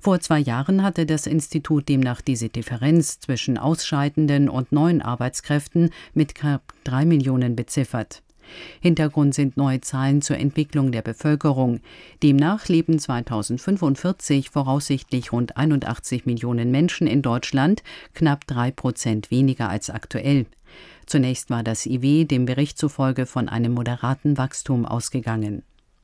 Vor 2 Jahren hatte das Institut demnach diese Differenz zwischen ausscheidenden und neuen Arbeitskräften mit knapp 3 Millionen beziffert. Hintergrund sind neue Zahlen zur Entwicklung der Bevölkerung. Demnach leben 2045 voraussichtlich rund 81 Millionen Menschen in Deutschland, knapp 3% weniger als aktuell. Zunächst war das IW dem Bericht zufolge von einem moderaten Wachstum ausgegangen.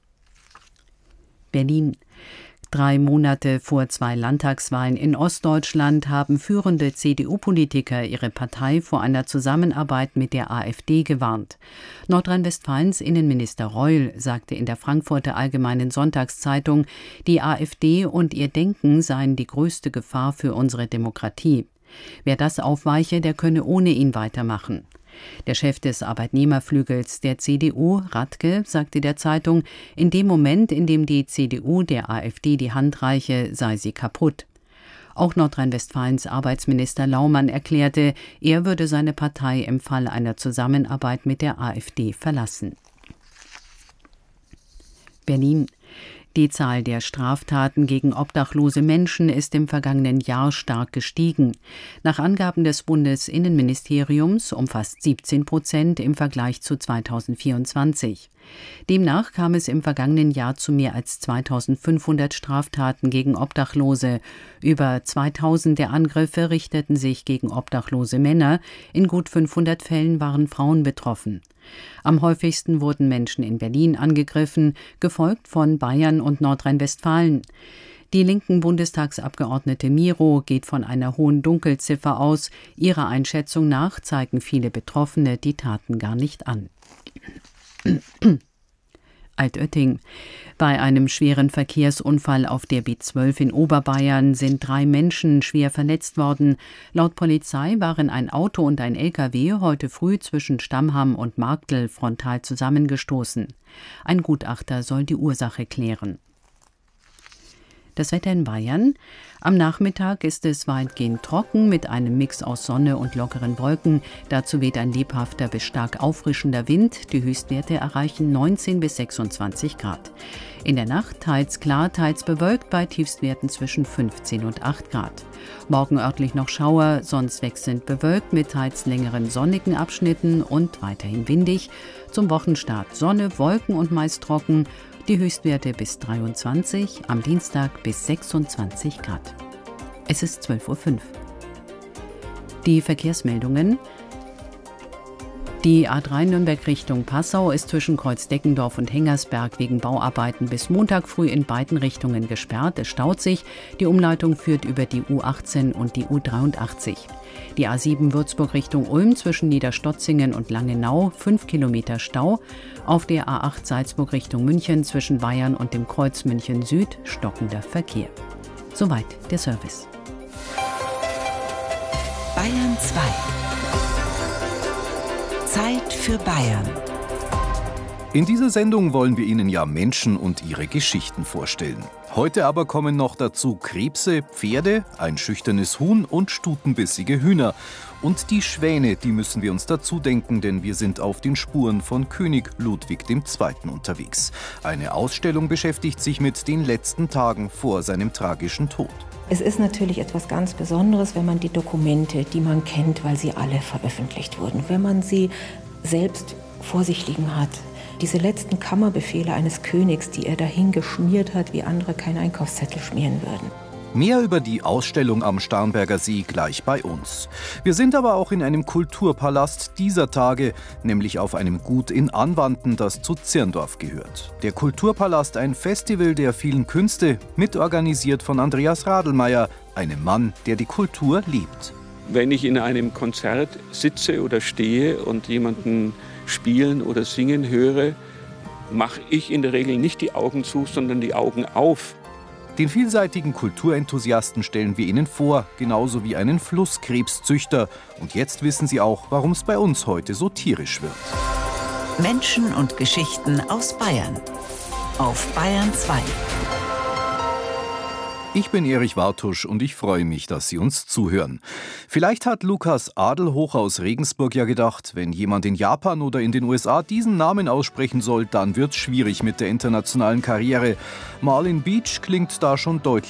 Berlin. 3 Monate vor 2 Landtagswahlen in Ostdeutschland haben führende CDU-Politiker ihre Partei vor einer Zusammenarbeit mit der AfD gewarnt. Nordrhein-Westfalens Innenminister Reul sagte in der Frankfurter Allgemeinen Sonntagszeitung, die AfD und ihr Denken seien die größte Gefahr für unsere Demokratie. Wer das aufweiche, der könne ohne ihn weitermachen. Der Chef des Arbeitnehmerflügels der CDU, Radke, sagte der Zeitung, in dem Moment, in dem die CDU der AfD die Hand reiche, sei sie kaputt. Auch Nordrhein-Westfalens Arbeitsminister Laumann erklärte, er würde seine Partei im Fall einer Zusammenarbeit mit der AfD verlassen. Berlin. Die Zahl der Straftaten gegen obdachlose Menschen ist im vergangenen Jahr stark gestiegen. Nach Angaben des Bundesinnenministeriums um fast 17% im Vergleich zu 2024. Demnach kam es im vergangenen Jahr zu mehr als 2500 Straftaten gegen Obdachlose. Über 2000 der Angriffe richteten sich gegen obdachlose Männer. In gut 500 Fällen waren Frauen betroffen. Am häufigsten wurden Menschen in Berlin angegriffen, gefolgt von Bayern und Nordrhein-Westfalen. Die linken Bundestagsabgeordnete Miro geht von einer hohen Dunkelziffer aus. Ihrer Einschätzung nach zeigen viele Betroffene die Taten gar nicht an. Altötting. Bei einem schweren Verkehrsunfall auf der B12 in Oberbayern sind 3 Menschen schwer verletzt worden. Laut Polizei waren ein Auto und ein LKW heute früh zwischen Stammham und Marktl frontal zusammengestoßen. Ein Gutachter soll die Ursache klären. Das Wetter in Bayern. Am Nachmittag ist es weitgehend trocken mit einem Mix aus Sonne und lockeren Wolken. Dazu weht ein lebhafter bis stark auffrischender Wind. Die Höchstwerte erreichen 19 bis 26 Grad. In der Nacht teils klar, teils bewölkt bei Tiefstwerten zwischen 15 und 8 Grad. Morgen örtlich noch Schauer, sonst wechselnd bewölkt mit teils längeren sonnigen Abschnitten und weiterhin windig. Zum Wochenstart Sonne, Wolken und meist trocken. Die Höchstwerte bis 23, am Dienstag bis 26 Grad. Es ist 12:05 Uhr. Die Verkehrsmeldungen. Die A3 Nürnberg Richtung Passau ist zwischen Kreuzdeckendorf und Hengersberg wegen Bauarbeiten bis Montag früh in beiden Richtungen gesperrt. Es staut sich. Die Umleitung führt über die U18 und die U83. Die A7 Würzburg Richtung Ulm zwischen Niederstotzingen und Langenau 5 Kilometer Stau. Auf der A8 Salzburg Richtung München zwischen Bayern und dem Kreuz München Süd stockender Verkehr. Soweit der Service. Bayern 2. Zeit für Bayern. In dieser Sendung wollen wir Ihnen ja Menschen und ihre Geschichten vorstellen. Heute aber kommen noch dazu Krebse, Pferde, ein schüchternes Huhn und stutenbissige Hühner. Und die Schwäne, die müssen wir uns dazu denken, denn wir sind auf den Spuren von König Ludwig II. Unterwegs. Eine Ausstellung beschäftigt sich mit den letzten Tagen vor seinem tragischen Tod. Es ist natürlich etwas ganz Besonderes, wenn man die Dokumente, die man kennt, weil sie alle veröffentlicht wurden, wenn man sie selbst vor sich liegen hat. Diese letzten Kammerbefehle eines Königs, die er dahin geschmiert hat, wie andere keinen Einkaufszettel schmieren würden. Mehr über die Ausstellung am Starnberger See gleich bei uns. Wir sind aber auch in einem Kulturpalast dieser Tage, nämlich auf einem Gut in Anwanten, das zu Zirndorf gehört. Der Kulturpalast, ein Festival der vielen Künste, mitorganisiert von Andreas Radelmeier, einem Mann, der die Kultur liebt. Wenn ich in einem Konzert sitze oder stehe und jemanden spielen oder singen höre, mache ich in der Regel nicht die Augen zu, sondern die Augen auf. Den vielseitigen Kulturenthusiasten stellen wir Ihnen vor, genauso wie einen Flusskrebszüchter. Und jetzt wissen Sie auch, warum es bei uns heute so tierisch wird. Menschen und Geschichten aus Bayern. Auf Bayern 2. Ich bin Erich Wartusch und ich freue mich, dass Sie uns zuhören. Vielleicht hat Lukas Adelhoch aus Regensburg ja gedacht, wenn jemand in Japan oder in den USA diesen Namen aussprechen soll, dann wird's schwierig mit der internationalen Karriere. Marlin Beach klingt da schon deutlich